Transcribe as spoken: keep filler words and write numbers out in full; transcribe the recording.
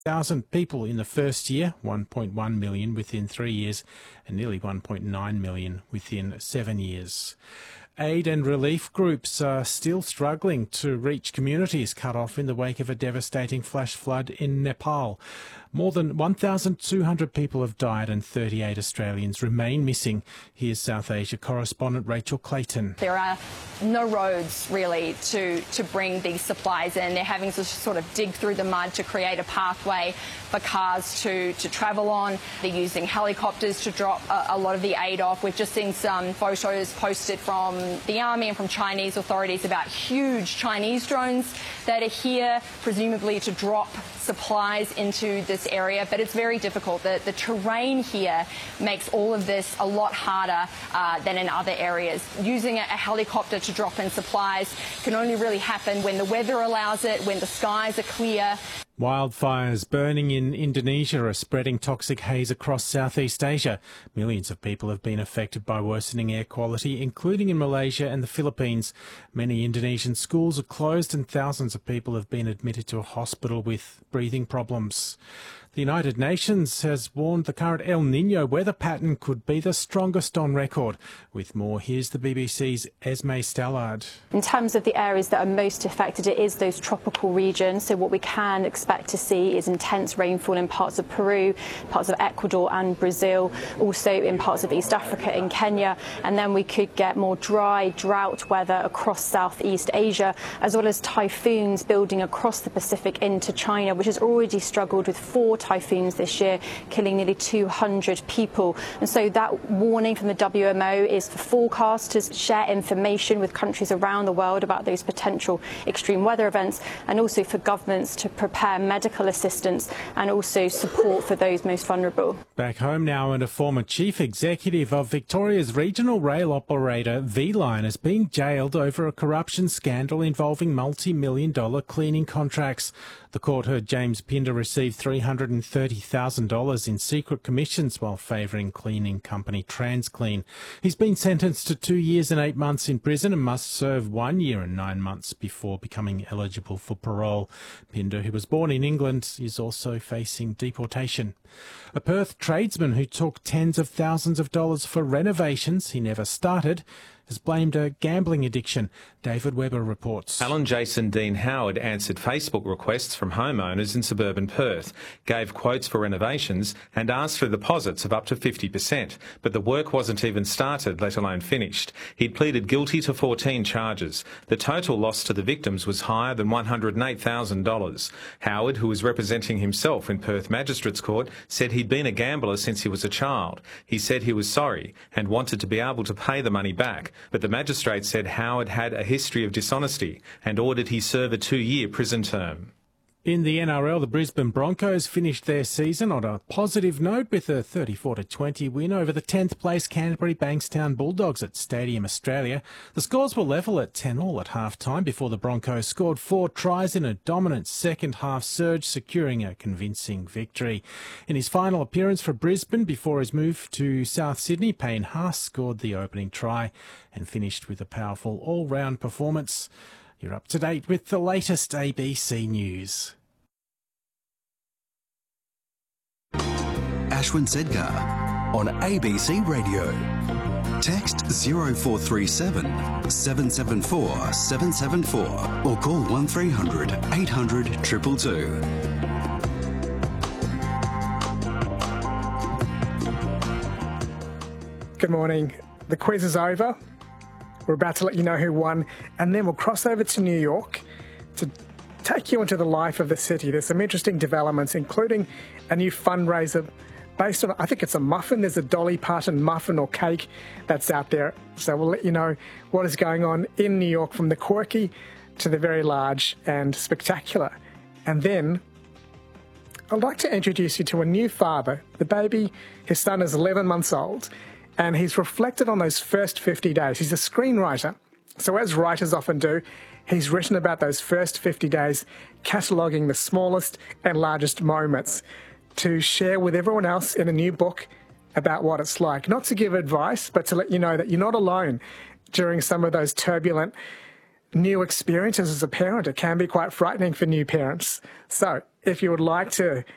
thousand people in the first year, one point one million within three years, and nearly one point nine million within seven years. Aid and relief groups are still struggling to reach communities cut off in the wake of a devastating flash flood in Nepal. More than one thousand two hundred people have died and thirty-eight Australians remain missing. Here's South Asia correspondent Rachel Clayton. There are no roads really to, to bring these supplies in. They're having to sort of dig through the mud to create a pathway for cars to, to travel on. They're using helicopters to drop a, a lot of the aid off. We've just seen some photos posted from the army and from Chinese authorities about huge Chinese drones that are here, presumably to drop supplies into this area, but it's very difficult. The, the terrain here makes all of this a lot harder uh, than in other areas. Using a, a helicopter to drop in supplies can only really happen when the weather allows it, when the skies are clear. Wildfires burning in Indonesia are spreading toxic haze across Southeast Asia. Millions of people have been affected by worsening air quality, including in Malaysia and the Philippines. Many Indonesian schools are closed and thousands of people have been admitted to a hospital with breathing problems. The United Nations has warned the current El Niño weather pattern could be the strongest on record. With more, here's the B B C's Esme Stallard. In terms of the areas that are most affected, it is those tropical regions. So what we can expect to see is intense rainfall in parts of Peru, parts of Ecuador and Brazil, also in parts of East Africa and Kenya. And then we could get more dry, drought weather across Southeast Asia, as well as typhoons building across the Pacific into China, which has already struggled with four typhoons this year, killing nearly two hundred people. And so that warning from the W M O is for forecasters to share information with countries around the world about those potential extreme weather events, and also for governments to prepare medical assistance and also support for those most vulnerable. Back home now, and a former chief executive of Victoria's regional rail operator V-Line is being jailed over a corruption scandal involving multi-million dollar cleaning contracts. The court heard James Pinder receive three hundred thirty thousand dollars in secret commissions while favouring cleaning company TransClean. He's been sentenced to two years and eight months in prison and must serve one year and nine months before becoming eligible for parole. Pinder, who was born in England, is also facing deportation. A Perth tradesman who took tens of thousands of dollars for renovations he never started has blamed a gambling addiction. David Webber reports. Alan Jason Dean Howard answered Facebook requests from homeowners in suburban Perth, gave quotes for renovations and asked for deposits of up to fifty percent, but the work wasn't even started, let alone finished. He'd pleaded guilty to fourteen charges. The total loss to the victims was higher than one hundred eight thousand dollars. Howard, who was representing himself in Perth Magistrates Court, said he'd been a gambler since he was a child. He said he was sorry and wanted to be able to pay the money back, but the magistrate said Howard had a history of dishonesty and ordered he serve a two-year prison term. In the N R L, the Brisbane Broncos finished their season on a positive note with a thirty-four to twenty win over the tenth place Canterbury Bankstown Bulldogs at Stadium Australia. The scores were level at ten all at half-time before the Broncos scored four tries in a dominant second-half surge, securing a convincing victory. In his final appearance for Brisbane before his move to South Sydney, Payne Haas scored the opening try and finished with a powerful all-round performance. You're up to date with the latest A B C News. Ashwin Sedgar on A B C Radio. Text zero four three seven, seven seven four, seven seven four or call one three hundred, eight hundred, two two two. Good morning. The quiz is over. We're about to let you know who won, and then we'll cross over to New York to take you into the life of the city. There's some interesting developments, including a new fundraiser based on, I think it's a muffin. There's a Dolly Parton muffin or cake that's out there. So we'll let you know what is going on in New York, from the quirky to the very large and spectacular. And then I'd like to introduce you to a new father. The baby, his son is eleven months old. And he's reflected on those first fifty days. He's a screenwriter. So as writers often do, he's written about those first fifty days, cataloguing the smallest and largest moments to share with everyone else in a new book about what it's like. Not to give advice, but to let you know that you're not alone during some of those turbulent new experiences as a parent. It can be quite frightening for new parents. So if you would like to